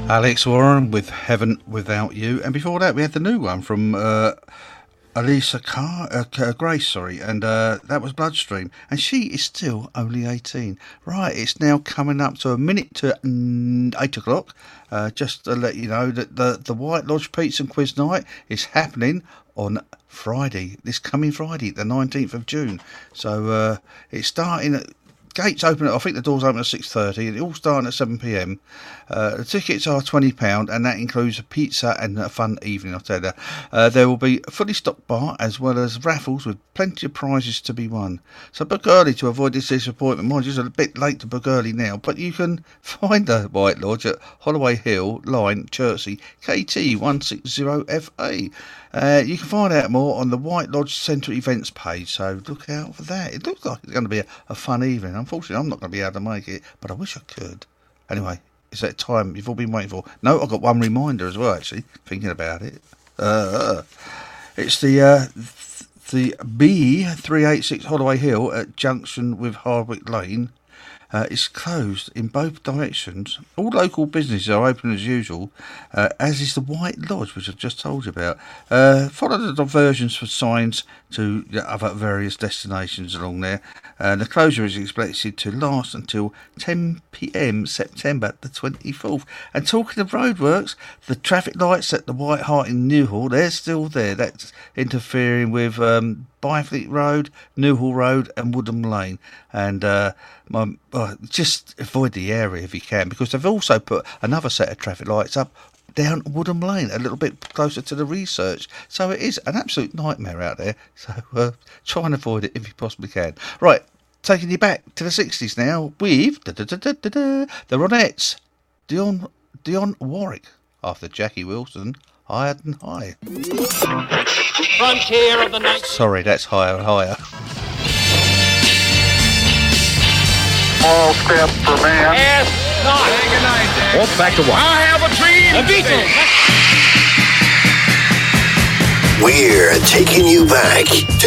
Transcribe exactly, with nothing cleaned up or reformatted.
Alex Warren with Heaven Without You, and before that we had the new one from uh, Elisa Carr, uh, Grace, sorry, and uh, that was Bloodstream, and she is still only eighteen. Right, it's now coming up to a minute to mm, eight o'clock. Uh, just to let you know that the the White Lodge Pizza and Quiz Night is happening on Friday, this coming Friday, the nineteenth of June. So uh, it's starting at. Gates open at, I think the doors open at six thirty. It all starting at seven p.m. Uh, the tickets are twenty pounds, and that includes a pizza and a fun evening, I'll tell you. Uh, there will be a fully stocked bar as well as raffles with plenty of prizes to be won. So book early to avoid this disappointment. Mind you, it's a bit late to book early now, but you can find the White Lodge at Holloway Hill, Line, Chertsey, K T one sixty F A. Uh, you can find out more on the White Lodge Centre events page, so look out for that. It looks like it's going to be a, a fun evening. Unfortunately, I'm not going to be able to make it, but I wish I could. Anyway, it's that time you've all been waiting for. No, I've got one reminder as well, actually, thinking about it. Uh, it's the uh, th- the B three eighty-six Holloway Hill at junction with Hardwick Lane. Uh, it's closed in both directions. All local businesses are open as usual, uh, as is the White Lodge, which I've just told you about. Uh, follow the diversions for signs to the other various destinations along there. Uh, the closure is expected to last until ten p.m. September the twenty-fourth. And talking of roadworks, the traffic lights at the White Hart in Newhall, they're still there. That's interfering with um, Byfleet Road, Newhall Road and Woodham Lane. And uh, my, uh, just avoid the area if you can, because they've also put another set of traffic lights up down Woodham Lane, a little bit closer to the research. So it is an absolute nightmare out there. So uh, try and avoid it if you possibly can. Right, taking you back to the sixties now with da, da, da, da, da, da, the Ronettes, Dion, Dion Warwick, after Jackie Wilson, Higher Than High. Frontier of the night. Sorry, that's Higher and Higher. All step for man. Ask not. Hey, good night, Dad. What's back to what? I have a dream. The Beatles. We're taking you back to